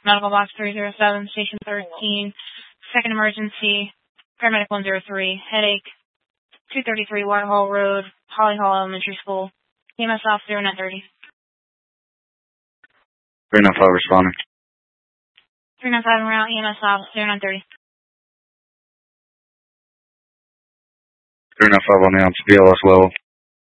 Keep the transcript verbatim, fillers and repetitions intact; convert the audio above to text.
Medical Box three zero seven, Station thirteen, second emergency, Paramedic one zero three, headache, two thirty-three Whitehall Road, Holly Hall Elementary School, E M S off zero nine thirty. three nine five responding. three nine five around, E M S off zero nine thirty. three nine five on the B L S level.